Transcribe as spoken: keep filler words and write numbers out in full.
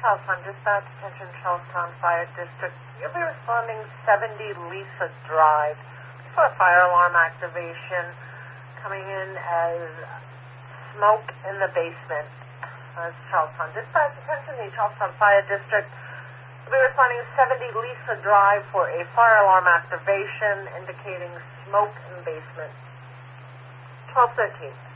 Charlestown Dispatch, attention Charlestown Fire District. You'll be responding seventy Lisa Drive for a fire alarm activation coming in as smoke in the basement. That's Charlestown Dispatch, attention the Charlestown Fire District. You'll be responding seventy Lisa Drive for a fire alarm activation indicating smoke in the basement. twelve thirteen.